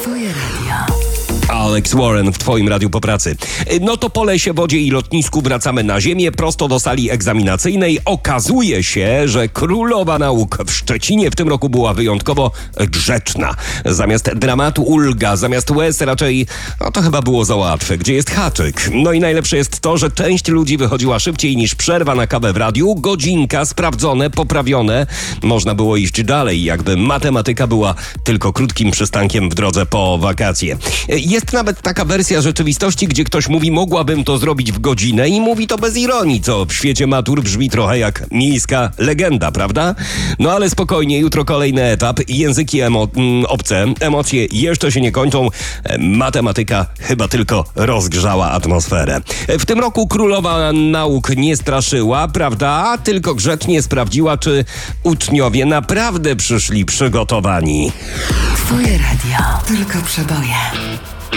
Twoje radio. Alex Warren w Twoim radiu po pracy. No to po lesie, wodzie i lotnisku wracamy na ziemię, prosto do sali egzaminacyjnej. Okazuje się, że królowa nauk w Szczecinie w tym roku była wyjątkowo grzeczna. Zamiast dramatu ulga, zamiast łez raczej, no to chyba było za łatwe. Gdzie jest haczyk? No i najlepsze jest to, że część ludzi wychodziła szybciej niż przerwa na kawę w radiu. Godzinka, sprawdzone, poprawione. Można było iść dalej, jakby matematyka była tylko krótkim przystankiem w drodze po wakacje. Jest nawet taka wersja rzeczywistości, gdzie ktoś mówi, mogłabym to zrobić w godzinę i mówi to bez ironii, co w świecie matur brzmi trochę jak miejska legenda, prawda? No ale spokojnie, jutro kolejny etap, języki obce, emocje jeszcze się nie kończą, matematyka chyba tylko rozgrzała atmosferę. W tym roku królowa nauk nie straszyła, prawda? Tylko grzecznie sprawdziła, czy uczniowie naprawdę przyszli przygotowani. Twoje radio. Tylko przeboje.